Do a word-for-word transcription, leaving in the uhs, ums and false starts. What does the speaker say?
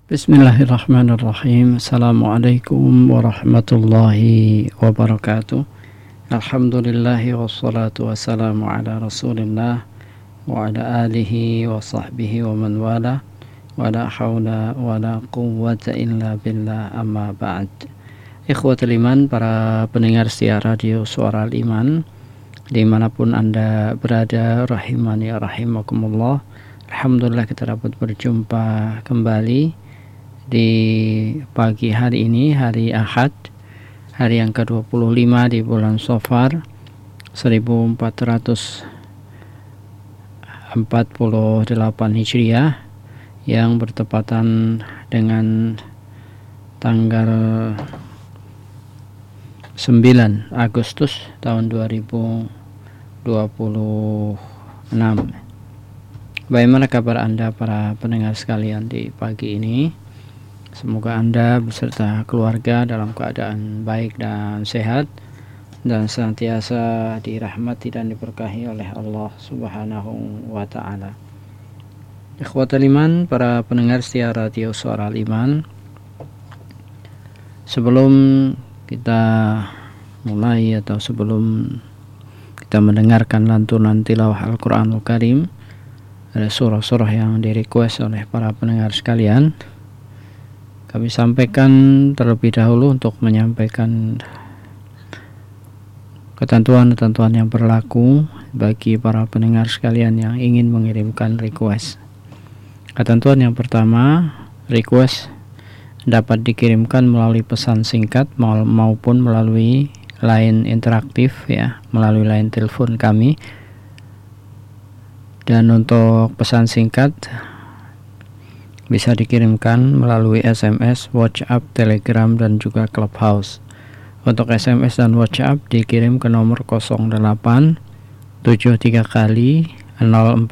Bismillahirrahmanirrahim. Assalamualaikum warahmatullahi wabarakatuh. Alhamdulillahi wassalatu wassalamu ala rasulillah wa ala alihi wa sahbihi wa man wala wa la hawla wa la quwwata illa billah, amma ba'd. Ikhwatul iman, para pendengar setia radio Suara Al-Iman dimanapun anda berada, rahimani rahimakumullah. Alhamdulillah kita dapat berjumpa kembali di pagi hari ini, hari Ahad, hari yang ke dua puluh lima di bulan Safar seribu empat ratus empat puluh delapan Hijriah, yang bertepatan dengan tanggal sembilan Agustus tahun dua ribu dua puluh enam. Bagaimana kabar anda para pendengar sekalian di pagi ini? Semoga anda beserta keluarga dalam keadaan baik dan sehat, dan senantiasa dirahmati dan diberkahi oleh Allah Subhanahu wa ta'ala. Ikhwatul iman, para pendengar setia radio Suara Al-Iman, sebelum kita mulai atau sebelum kita mendengarkan lantunan tilawah Al-Quranul Karim, ada surah-surah yang di request oleh para pendengar sekalian. Kami sampaikan terlebih dahulu untuk menyampaikan ketentuan-ketentuan yang berlaku bagi para pendengar sekalian yang ingin mengirimkan request. Ketentuan yang pertama, request dapat dikirimkan melalui pesan singkat maupun melalui line interaktif, ya, melalui line telepon kami. Dan untuk pesan singkat bisa dikirimkan melalui S M S, WhatsApp, Telegram, dan juga Clubhouse. Untuk S M S dan WhatsApp dikirim ke nomor nol delapan tujuh tiga kali nol empat